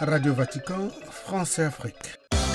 Radio Vatican, France et Afrique.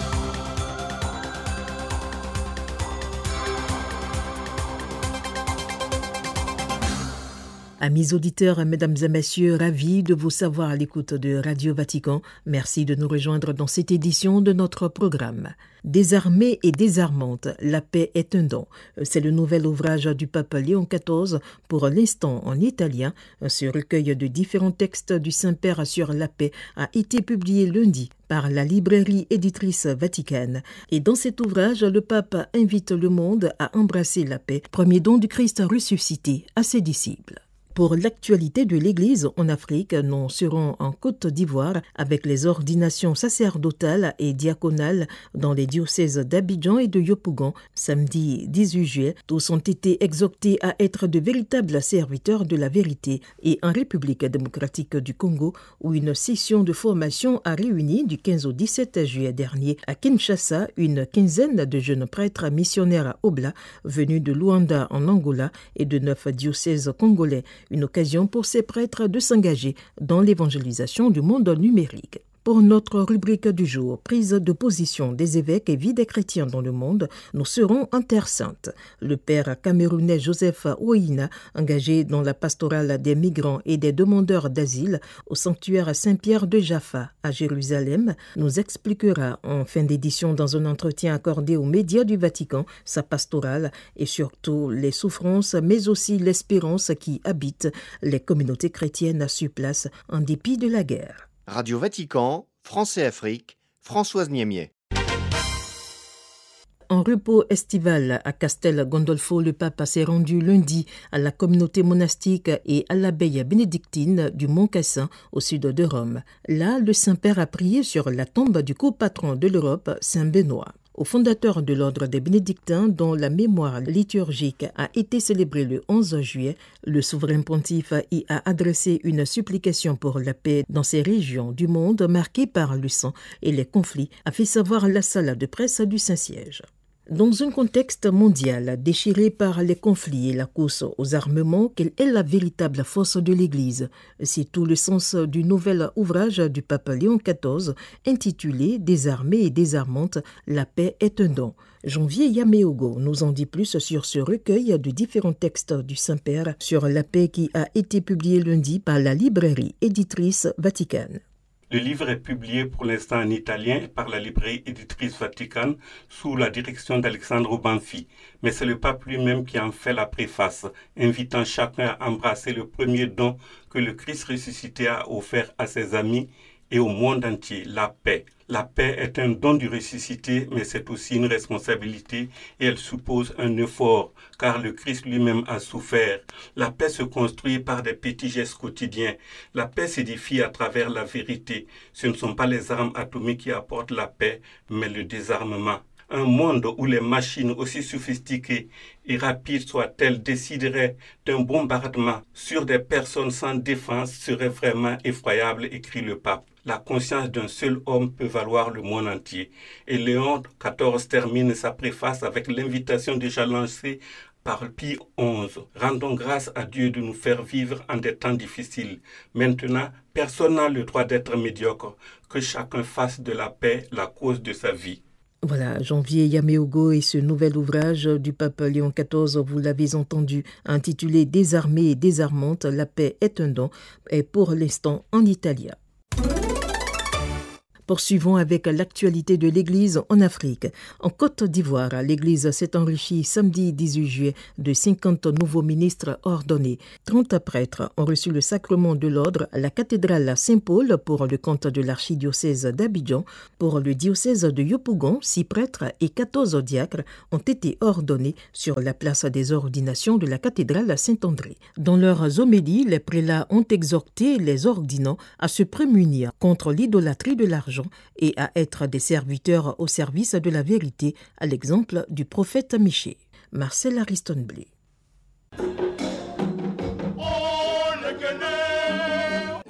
Amis auditeurs, mesdames et messieurs, ravis de vous savoir à l'écoute de Radio Vatican. Merci de nous rejoindre dans cette édition de notre programme. Désarmée et désarmante, la paix est un don. C'est le nouvel ouvrage du pape Léon XIV, pour l'instant en italien. Ce recueil de différents textes du Saint-Père sur la paix a été publié lundi par la librairie éditrice Vaticane. Et dans cet ouvrage, le pape invite le monde à embrasser la paix, premier don du Christ ressuscité à ses disciples. Pour l'actualité de l'Église en Afrique, nous serons en Côte d'Ivoire avec les ordinations sacerdotales et diaconales dans les diocèses d'Abidjan et de Yopougon. Samedi 18 juillet, tous ont été exhortés à être de véritables serviteurs de la vérité. Et en République démocratique du Congo, où une session de formation a réuni du 15 au 17 juillet dernier à Kinshasa une quinzaine de jeunes prêtres missionnaires à Obla, venus de Luanda en Angola et de 9 diocèses congolais. Une occasion pour ces prêtres de s'engager dans l'évangélisation du monde numérique. Pour notre rubrique du jour, prise de position des évêques et vie des chrétiens dans le monde, nous serons en Terre Sainte. Le père camerounais Joseph Ouina, engagé dans la pastorale des migrants et des demandeurs d'asile au sanctuaire Saint-Pierre de Jaffa à Jérusalem, nous expliquera en fin d'édition dans un entretien accordé aux médias du Vatican sa pastorale et surtout les souffrances mais aussi l'espérance qui habitent les communautés chrétiennes sur place en dépit de la guerre. Radio Vatican, France et Afrique, Françoise Niemier. En repos estival à Castel Gandolfo, le pape s'est rendu lundi à la communauté monastique et à l'abbaye bénédictine du Mont Cassin au sud de Rome. Là, le Saint-Père a prié sur la tombe du copatron de l'Europe, Saint Benoît. Au fondateur de l'ordre des bénédictins, dont la mémoire liturgique a été célébrée le 11 juillet, le souverain pontife y a adressé une supplication pour la paix dans ces régions du monde marquées par le sang et les conflits, a fait savoir la salle de presse du Saint-Siège. Dans un contexte mondial déchiré par les conflits et la course aux armements, quelle est la véritable force de l'Église? C'est tout le sens du nouvel ouvrage du pape Léon XIV intitulé « Désarmée et désarmante, la paix est un don ». Janvier Yameogo nous en dit plus sur ce recueil de différents textes du Saint-Père sur la paix qui a été publié lundi par la librairie éditrice Vaticane. Le livre est publié pour l'instant en italien par la librairie éditrice Vaticane sous la direction d'Alessandro Banfi. Mais c'est le pape lui-même qui en fait la préface, invitant chacun à embrasser le premier don que le Christ ressuscité a offert à ses amis et au monde entier, la paix. La paix est un don du ressuscité, mais c'est aussi une responsabilité et elle suppose un effort, car le Christ lui-même a souffert. La paix se construit par des petits gestes quotidiens. La paix s'édifie à travers la vérité. Ce ne sont pas les armes atomiques qui apportent la paix, mais le désarmement. Un monde où les machines, aussi sophistiquées et rapides soient-elles, décideraient d'un bombardement sur des personnes sans défense serait vraiment effroyable, écrit le pape. La conscience d'un seul homme peut valoir le monde entier. Et Léon XIV termine sa préface avec l'invitation déjà lancée par Pie XI. Rendons grâce à Dieu de nous faire vivre en des temps difficiles. Maintenant, personne n'a le droit d'être médiocre. Que chacun fasse de la paix la cause de sa vie. Voilà, Janvier Yameogo et ce nouvel ouvrage du pape Léon XIV, vous l'avez entendu, intitulé « Désarmée et désarmante, la paix est un don » et pour l'instant en italien. Poursuivons avec l'actualité de l'Église en Afrique. En Côte d'Ivoire, l'Église s'est enrichie samedi 18 juillet de 50 nouveaux ministres ordonnés. 30 prêtres ont reçu le sacrement de l'ordre à la cathédrale Saint-Paul pour le compte de l'archidiocèse d'Abidjan. Pour le diocèse de Yopougon, 6 prêtres et 14 diacres ont été ordonnés sur la place des ordinations de la cathédrale Saint-André. Dans leurs homélies, les prélats ont exhorté les ordinants à se prémunir contre l'idolâtrie de l'argent et à être des serviteurs au service de la vérité, à l'exemple du prophète Michée. Marcel Ariston-Blé.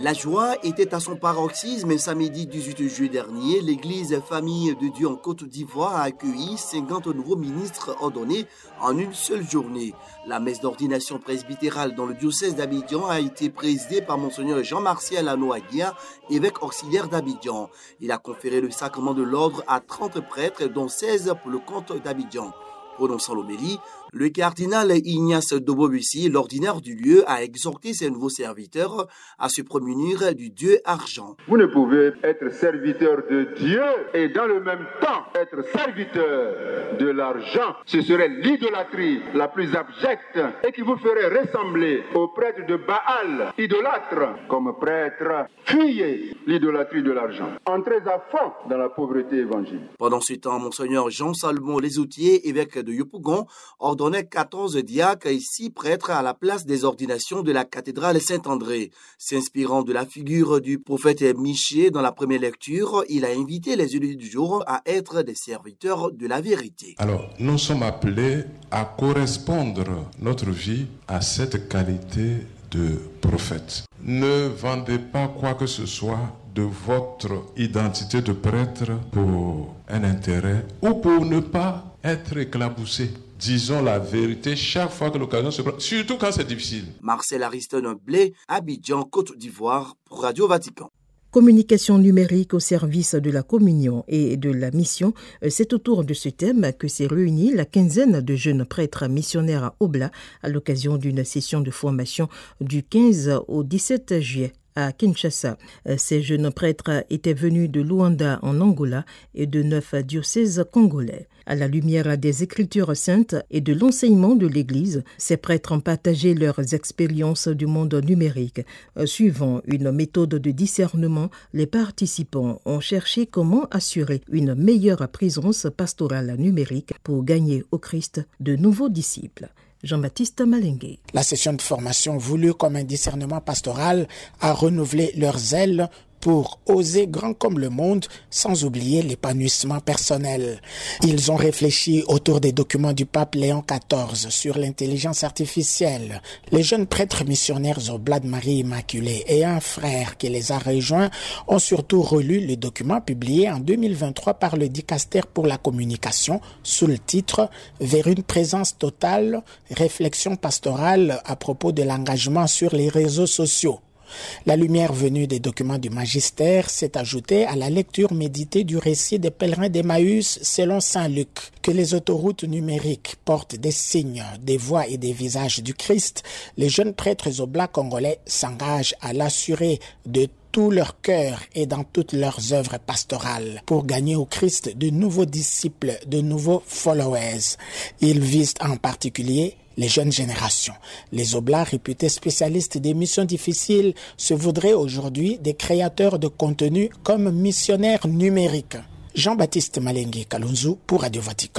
La joie était à son paroxysme samedi 18 juillet dernier. L'église Famille de Dieu en Côte d'Ivoire a accueilli 50 nouveaux ministres ordonnés en une seule journée. La messe d'ordination presbytérale dans le diocèse d'Abidjan a été présidée par Monseigneur Jean-Martial Anoaguia, évêque auxiliaire d'Abidjan. Il a conféré le sacrement de l'ordre à 30 prêtres, dont 16 pour le compte d'Abidjan. Prononçant l'homélie, le cardinal Ignace Dobobussi, l'ordinaire du lieu, a exhorté ses nouveaux serviteurs à se prémunir du Dieu argent. Vous ne pouvez être serviteur de Dieu et dans le même temps être serviteur de l'argent. Ce serait l'idolâtrie la plus abjecte et qui vous ferait ressembler aux prêtres de Baal, idolâtres. Comme prêtre, fuyez l'idolâtrie de l'argent. Entrez à fond dans la pauvreté évangélique. Pendant ce temps, Monseigneur Jean-Salmon Lesoutier, évêque de Yopougon, ordonnait 14 diacres et 6 prêtres à la place des ordinations de la cathédrale Saint-André. S'inspirant de la figure du prophète Michée dans la première lecture, il a invité les élus du jour à être des serviteurs de la vérité. Alors, nous sommes appelés à correspondre notre vie à cette qualité de prophète. Ne vendez pas quoi que ce soit de votre identité de prêtre pour un intérêt ou pour ne pas être éclaboussé. Disons la vérité chaque fois que l'occasion se présente, surtout quand c'est difficile. Marcel Ariston Blé, Abidjan, Côte d'Ivoire, pour Radio Vatican. Communication numérique au service de la communion et de la mission, c'est autour de ce thème que s'est réunie la quinzaine de jeunes prêtres missionnaires à Obla à l'occasion d'une session de formation du 15 au 17 juillet. À Kinshasa. Ces jeunes prêtres étaient venus de Luanda en Angola et de 9 diocèses congolais. À la lumière des Écritures saintes et de l'enseignement de l'Église, ces prêtres ont partagé leurs expériences du monde numérique. Suivant une méthode de discernement, les participants ont cherché comment assurer une meilleure présence pastorale numérique pour gagner au Christ de nouveaux disciples. Jean-Baptiste Malengue. La session de formation voulue comme un discernement pastoral a renouvelé leurs ailes pour oser grand comme le monde sans oublier l'épanouissement personnel. Ils ont réfléchi autour des documents du pape Léon XIV sur l'intelligence artificielle. Les jeunes prêtres missionnaires Oblat de Marie Immaculée et un frère qui les a rejoints ont surtout relu le document publié en 2023 par le Dicaster pour la communication sous le titre « Vers une présence totale, réflexion pastorale à propos de l'engagement sur les réseaux sociaux ». La lumière venue des documents du magistère s'est ajoutée à la lecture méditée du récit des pèlerins d'Emmaüs selon saint Luc. Que les autoroutes numériques portent des signes, des voix et des visages du Christ, les jeunes prêtres oblats congolais s'engagent à l'assurer de tout leur cœur et dans toutes leurs œuvres pastorales pour gagner au Christ de nouveaux disciples, de nouveaux followers. Ils visent en particulier les jeunes générations. Les oblats réputés spécialistes des missions difficiles se voudraient aujourd'hui des créateurs de contenu comme missionnaires numériques. Jean-Baptiste Malengue Kalunzu pour Radio Vatican.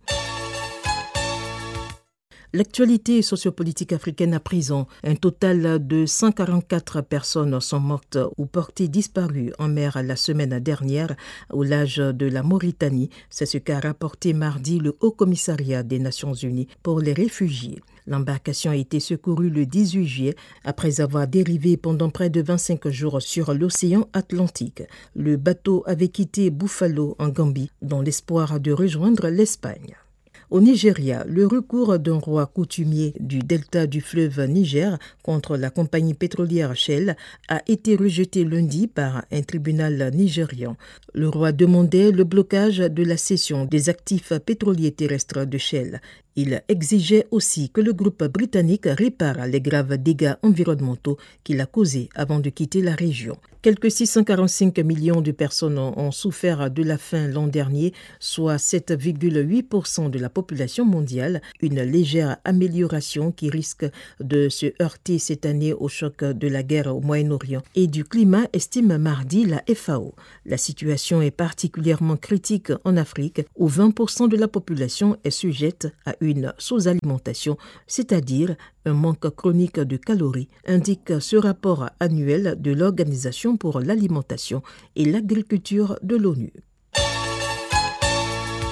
L'actualité sociopolitique africaine à présent. Un total de 144 personnes sont mortes ou portées disparues en mer la semaine dernière au large de la Mauritanie. C'est ce qu'a rapporté mardi le Haut Commissariat des Nations Unies pour les réfugiés. L'embarcation a été secourue le 18 juillet après avoir dérivé pendant près de 25 jours sur l'océan Atlantique. Le bateau avait quitté Buffalo en Gambie dans l'espoir de rejoindre l'Espagne. Au Nigeria, le recours d'un roi coutumier du delta du fleuve Niger contre la compagnie pétrolière Shell a été rejeté lundi par un tribunal nigérian. Le roi demandait le blocage de la cession des actifs pétroliers terrestres de Shell. Il exigeait aussi que le groupe britannique répare les graves dégâts environnementaux qu'il a causés avant de quitter la région. Quelques 645 millions de personnes ont souffert de la faim l'an dernier, soit 7,8% de la population mondiale, une légère amélioration qui risque de se heurter cette année au choc de la guerre au Moyen-Orient et du climat, estime mardi la FAO. La situation est particulièrement critique en Afrique, où 20% de la population est sujette à une sous-alimentation, c'est-à-dire un manque chronique de calories, indique ce rapport annuel de l'Organisation pour l'alimentation et l'agriculture de l'ONU.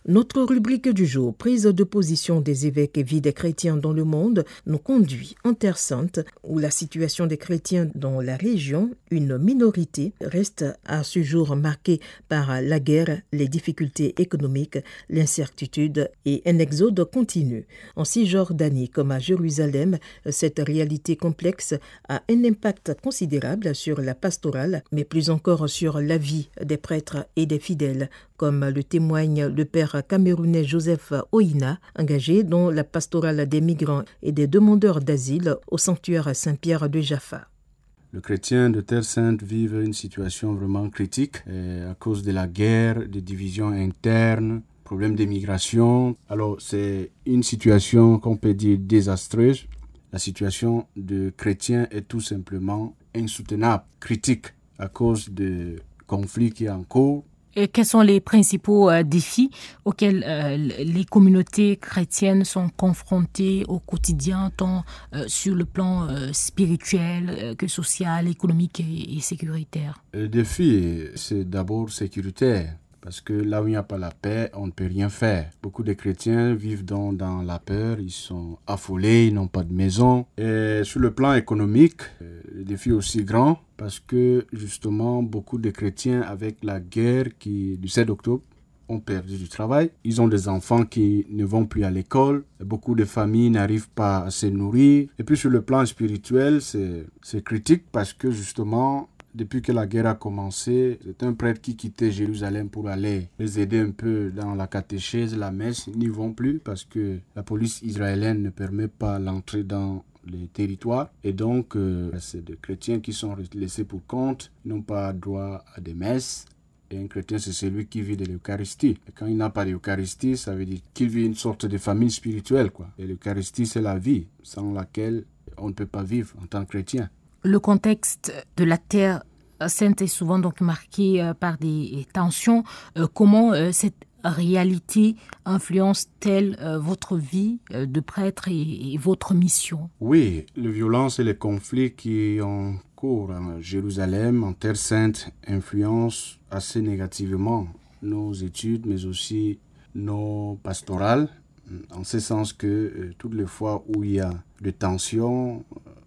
Notre rubrique du jour, prise de position des évêques et vie des chrétiens dans le monde, nous conduit en Terre Sainte, où la situation des chrétiens dans la région, une minorité, reste à ce jour marquée par la guerre, les difficultés économiques, l'incertitude et un exode continu. En Cisjordanie comme à Jérusalem, cette réalité complexe a un impact considérable sur la pastorale, mais plus encore sur la vie des prêtres et des fidèles, comme le témoigne le père camerounais Joseph Oina, engagé dans la pastorale des migrants et des demandeurs d'asile au sanctuaire Saint-Pierre de Jaffa. Les chrétiens de Terre Sainte vivent une situation vraiment critique à cause de la guerre, des divisions internes, problèmes d'immigration. Alors c'est une situation qu'on peut dire désastreuse. La situation de chrétiens est tout simplement insoutenable, critique à cause de conflits qui sont en cours. Et quels sont les principaux défis auxquels les communautés chrétiennes sont confrontées au quotidien, tant sur le plan spirituel que social, économique et sécuritaire? Le défi, c'est d'abord sécuritaire. Parce que là où il n'y a pas la paix, on ne peut rien faire. Beaucoup de chrétiens vivent dans la peur, ils sont affolés, ils n'ont pas de maison. Et sur le plan économique, le défi est aussi grand parce que justement, beaucoup de chrétiens, avec la guerre du 7 octobre, ont perdu du travail. Ils ont des enfants qui ne vont plus à l'école. Beaucoup de familles n'arrivent pas à se nourrir. Et puis sur le plan spirituel, c'est critique parce que justement, depuis que la guerre a commencé, c'est un prêtre qui quittait Jérusalem pour aller les aider un peu dans la catéchèse, la messe. Ils n'y vont plus parce que la police israélienne ne permet pas l'entrée dans les territoires. Et donc, c'est des chrétiens qui sont laissés pour compte, ils n'ont pas droit à des messes. Et un chrétien, c'est celui qui vit de l'Eucharistie. Et quand il n'a pas d'Eucharistie, ça veut dire qu'il vit une sorte de famille spirituelle, quoi. Et l'Eucharistie, c'est la vie, sans laquelle on ne peut pas vivre en tant que chrétien. Le contexte de la Terre Sainte est souvent donc marqué par des tensions. Comment cette réalité influence-t-elle votre vie de prêtre et votre mission? Oui, les violences et les conflits qui ont cours à Jérusalem, en Terre Sainte, influencent assez négativement nos études, mais aussi nos pastorales, en ce sens que toutes les fois où il y a des tensions,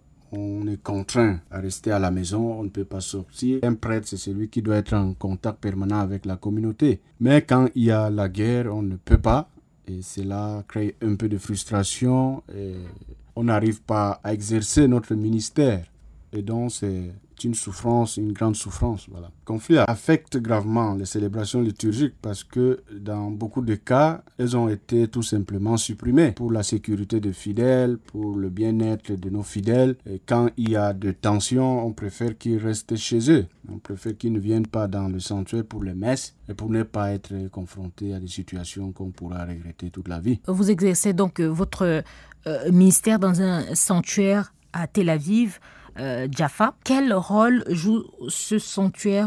on est contraint à rester à la maison, on ne peut pas sortir. Un prêtre, c'est celui qui doit être en contact permanent avec la communauté. Mais quand il y a la guerre, on ne peut pas. Et cela crée un peu de frustration. Et on n'arrive pas à exercer notre ministère. Et donc, c'est une souffrance, une grande souffrance. Voilà. Le conflit affecte gravement les célébrations liturgiques parce que dans beaucoup de cas, elles ont été tout simplement supprimées pour la sécurité des fidèles, pour le bien-être de nos fidèles. Et quand il y a de tensions, on préfère qu'ils restent chez eux. On préfère qu'ils ne viennent pas dans le sanctuaire pour les messes et pour ne pas être confrontés à des situations qu'on pourra regretter toute la vie. Vous exercez donc votre ministère dans un sanctuaire à Tel Aviv, Jaffa. Quel rôle joue ce sanctuaire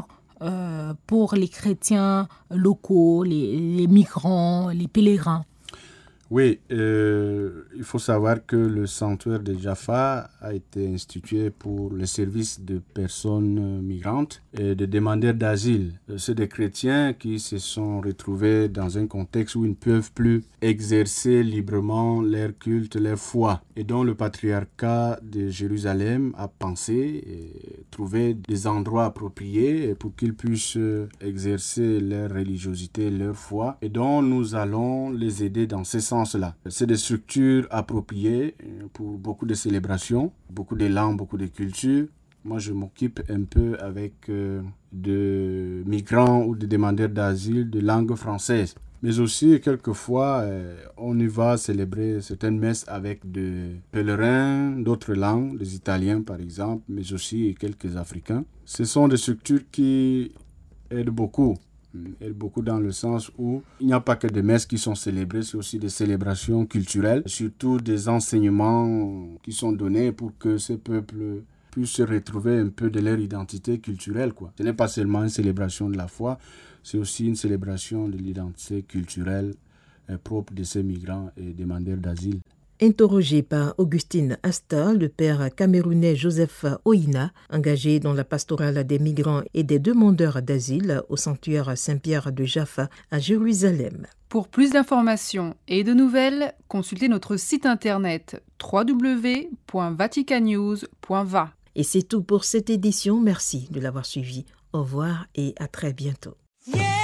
pour les chrétiens locaux, les migrants, les pèlerins? Oui, il faut savoir que le sanctuaire de Jaffa a été institué pour le service de personnes migrantes et de demandeurs d'asile. C'est des chrétiens qui se sont retrouvés dans un contexte où ils ne peuvent plus exercer librement leur culte, leur foi. Et donc le patriarcat de Jérusalem a pensé et trouvé des endroits appropriés pour qu'ils puissent exercer leur religiosité, leur foi. Et donc nous allons les aider dans ce sens. C'est des structures appropriées pour beaucoup de célébrations, beaucoup de langues, beaucoup de cultures. Moi, je m'occupe un peu avec de migrants ou de demandeurs d'asile de langue française. Mais aussi, quelquefois, on y va célébrer certaines messes avec des pèlerins d'autres langues, des Italiens par exemple, mais aussi quelques Africains. Ce sont des structures qui aident beaucoup. Et beaucoup dans le sens où il n'y a pas que des messes qui sont célébrées, c'est aussi des célébrations culturelles, surtout des enseignements qui sont donnés pour que ces peuples puissent se retrouver un peu de leur identité culturelle, quoi. Ce n'est pas seulement une célébration de la foi, c'est aussi une célébration de l'identité culturelle propre de ces migrants et demandeurs d'asile. Interrogé par Augustine Asta, le père camerounais Joseph Oina, engagé dans la pastorale des migrants et des demandeurs d'asile au sanctuaire Saint-Pierre de Jaffa à Jérusalem. Pour plus d'informations et de nouvelles, consultez notre site internet www.vaticannews.va. Et c'est tout pour cette édition. Merci de l'avoir suivi. Au revoir et à très bientôt. Yeah!